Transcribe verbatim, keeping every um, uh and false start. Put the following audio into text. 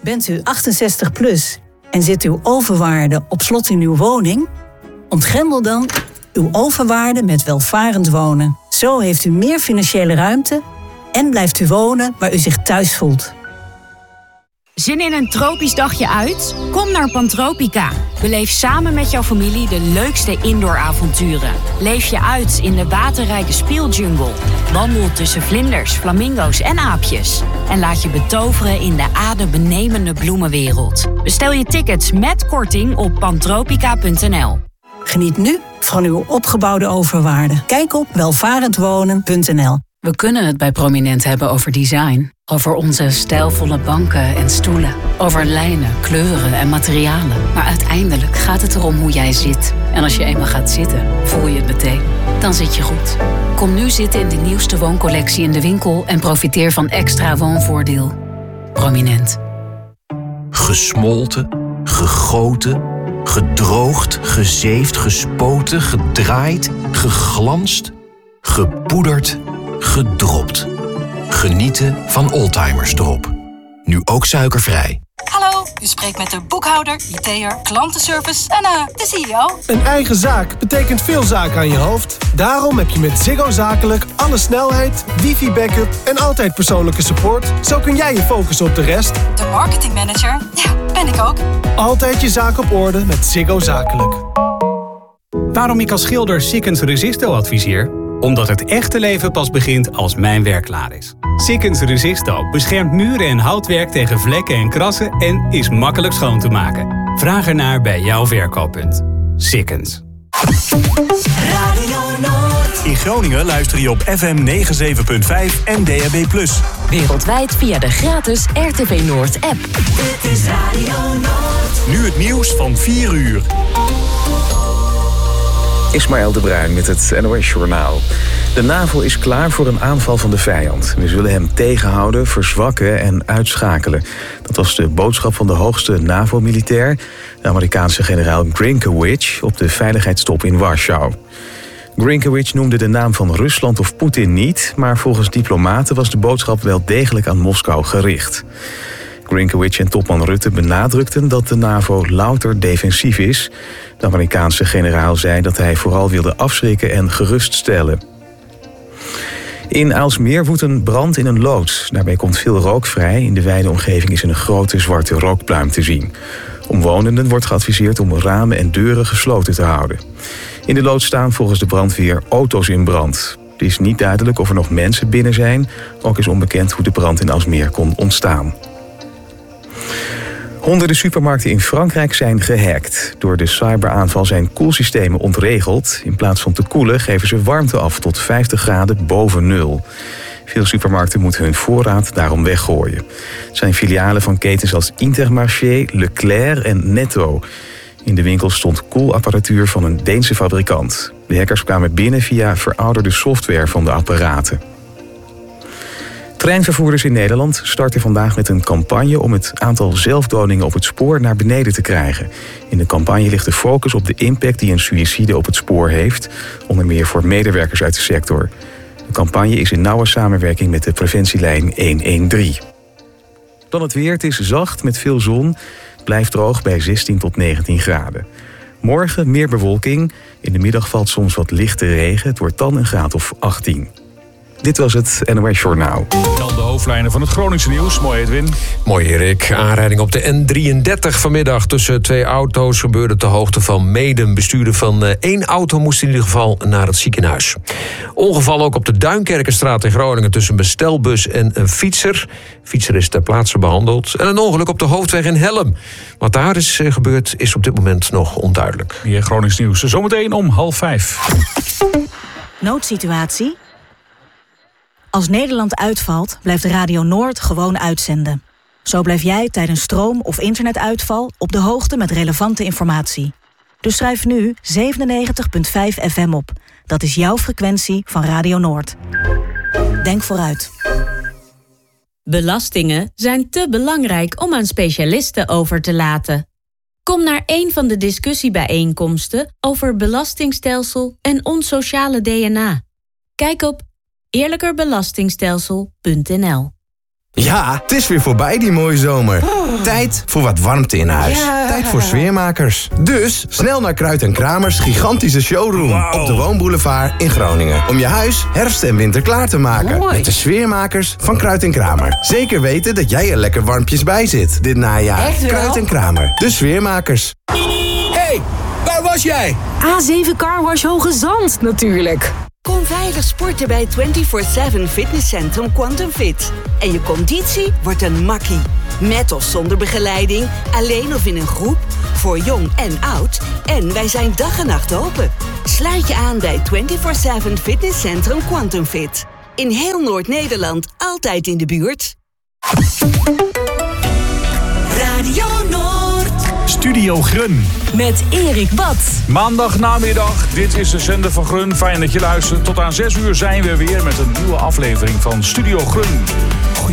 Bent u achtenzestig plus en zit uw overwaarde op slot in uw woning? Ontgrendel dan uw overwaarde met welvarend wonen. Zo heeft u meer financiële ruimte en blijft u wonen waar u zich thuis voelt. Zin in een tropisch dagje uit? Kom naar Pantropica. Beleef samen met jouw familie de leukste indooravonturen. Leef je uit in de waterrijke speeljungle. Wandel tussen vlinders, flamingo's en aapjes. En laat je betoveren in de adembenemende bloemenwereld. Bestel je tickets met korting op pantropica punt n l. Geniet nu van uw opgebouwde overwaarde. Kijk op welvarendwonen punt n l. We kunnen het bij Prominent hebben over design. Over onze stijlvolle banken en stoelen. Over lijnen, kleuren en materialen. Maar uiteindelijk gaat het erom hoe jij zit. En als je eenmaal gaat zitten, voel je het meteen. Dan zit je goed. Kom nu zitten in de nieuwste wooncollectie in de winkel... en profiteer van extra woonvoordeel. Prominent. Gesmolten, gegoten, gedroogd, gezeefd, gespoten, gedraaid, geglanst, gepoederd, gedropt. Genieten van Oldtimers Drop. Nu ook suikervrij. Hallo, u spreekt met de boekhouder, I T'er, klantenservice en uh, de C E O. Een eigen zaak betekent veel zaken aan je hoofd. Daarom heb je met Ziggo Zakelijk alle snelheid, wifi-backup en altijd persoonlijke support. Zo kun jij je focussen op de rest. De marketingmanager? Ja, ben ik ook. Altijd je zaak op orde met Ziggo Zakelijk. Waarom ik als schilder Sikkens Resisto adviseer? Omdat het echte leven pas begint als mijn werk klaar is. Sikkens Resisto beschermt muren en houtwerk tegen vlekken en krassen en is makkelijk schoon te maken. Vraag ernaar bij jouw verkooppunt. Sikkens. Radio Noord. In Groningen luister je op F M negenenzeventig punt vijf en D A B plus. Wereldwijd via de gratis R T V Noord app. Dit is Radio Noord. Nu het nieuws van vier uur. Ismaël de Bruin met het N O S-journaal. De NAVO is klaar voor een aanval van de vijand. We zullen hem tegenhouden, verzwakken en uitschakelen. Dat was de boodschap van de hoogste NAVO-militair... de Amerikaanse generaal Grinkewich op de veiligheidstop in Warschau. Grinkewich noemde de naam van Rusland of Poetin niet... maar volgens diplomaten was de boodschap wel degelijk aan Moskou gericht. Grinkewich en topman Rutte benadrukten dat de NAVO louter defensief is. De Amerikaanse generaal zei dat hij vooral wilde afschrikken en geruststellen. In Aalsmeer woedt een brand in een loods. Daarbij komt veel rook vrij. In de wijde omgeving is een grote zwarte rookpluim te zien. Omwonenden wordt geadviseerd om ramen en deuren gesloten te houden. In de loods staan volgens de brandweer auto's in brand. Het is niet duidelijk of er nog mensen binnen zijn. Ook is onbekend hoe de brand in Aalsmeer kon ontstaan. Honderden supermarkten in Frankrijk zijn gehackt. Door de cyberaanval zijn koelsystemen ontregeld. In plaats van te koelen geven ze warmte af tot vijftig graden boven nul. Veel supermarkten moeten hun voorraad daarom weggooien. Het zijn filialen van ketens als Intermarché, Leclerc en Netto. In de winkel stond koelapparatuur van een Deense fabrikant. De hackers kwamen binnen via verouderde software van de apparaten. Treinvervoerders in Nederland starten vandaag met een campagne om het aantal zelfdodingen op het spoor naar beneden te krijgen. In de campagne ligt de focus op de impact die een suïcide op het spoor heeft, onder meer voor medewerkers uit de sector. De campagne is in nauwe samenwerking met de preventielijn honderddertien. Dan het weer, het is zacht met veel zon, blijft droog bij zestien tot negentien graden. Morgen meer bewolking, in de middag valt soms wat lichte regen, het wordt dan een graad of achttien. Dit was het N O S-journaal. Dan de hoofdlijnen van het Groningse nieuws. Mooi, Edwin. Mooi, Erik. Aanrijding op de N drieëndertig vanmiddag tussen twee auto's gebeurde ter hoogte van Meeden. Bestuurder van één auto moest in ieder geval naar het ziekenhuis. Ongeval ook op de Duinkerkenstraat in Groningen tussen een bestelbus en een fietser. De fietser is ter plaatse behandeld. En een ongeluk op de hoofdweg in Helm. Wat daar is gebeurd is op dit moment nog onduidelijk. Hier Gronings nieuws. Zometeen om half vijf. Noodsituatie? Als Nederland uitvalt, blijft Radio Noord gewoon uitzenden. Zo blijf jij tijdens stroom- of internetuitval op de hoogte met relevante informatie. Dus schrijf nu zevenennegentig komma vijf F M op. Dat is jouw frequentie van Radio Noord. Denk vooruit. Belastingen zijn te belangrijk om aan specialisten over te laten. Kom naar een van de discussiebijeenkomsten over belastingstelsel en ons sociale D N A. Kijk op eerlijkerbelastingstelsel punt n l. Ja, het is weer voorbij die mooie zomer. Tijd voor wat warmte in huis. Ja. Tijd voor sfeermakers. Dus snel naar Kruid en Kramers gigantische showroom. Wow. Op de Woonboulevard in Groningen. Om je huis herfst en winter klaar te maken. Mooi. Met de sfeermakers van Kruid en Kramer. Zeker weten dat jij er lekker warmpjes bij zit dit najaar. Echt wel? Kruid en Kramer, de sfeermakers. Hey, waar was jij? A zeven Car Wash Hoge Zand natuurlijk. Kom veilig sporten bij vierentwintig zeven Fitnesscentrum Quantum Fit. En je conditie wordt een makkie. Met of zonder begeleiding, alleen of in een groep, voor jong en oud. En wij zijn dag en nacht open. Sluit je aan bij vierentwintig zeven Fitnesscentrum Quantum Fit. In heel Noord-Nederland, altijd in de buurt. Radio Noord. Studio Grun. Met Erik Bad. Maandag namiddag, dit is de zender van Grun. Fijn dat je luistert. Tot aan zes uur zijn we weer met een nieuwe aflevering van Studio Grun.